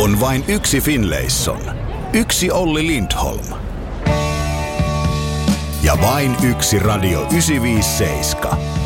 On vain yksi Finlayson. Yksi Olli Lindholm. Ja vain yksi Radio 957.